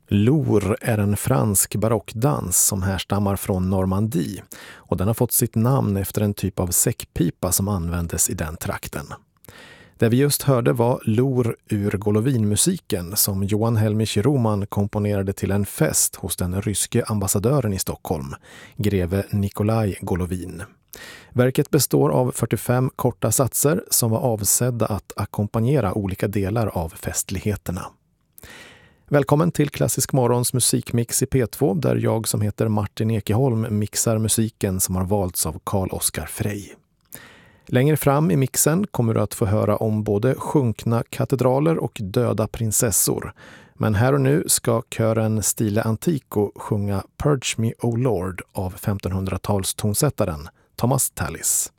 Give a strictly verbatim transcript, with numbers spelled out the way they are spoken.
Lour är en fransk barockdans som härstammar från Normandie och den har fått sitt namn efter en typ av säckpipa som användes i den trakten. Det vi just hörde var Lour ur Golovin-musiken som Johan Helmich Roman komponerade till en fest hos den ryske ambassadören i Stockholm, greve Nikolaj Golovin. Verket består av fyrtiofem korta satser som var avsedda att ackompanjera olika delar av festligheterna. Välkommen till Klassisk Morgons musikmix i P två där jag som heter Martin Ekeholm mixar musiken som har valts av Carl Oskar Frey. Längre fram i mixen kommer du att få höra om både sjunkna katedraler och döda prinsessor. Men här och nu ska kören Stile Antico sjunga Purge Me, O Lord av femtonhundratals tonsättaren Thomas Tallis.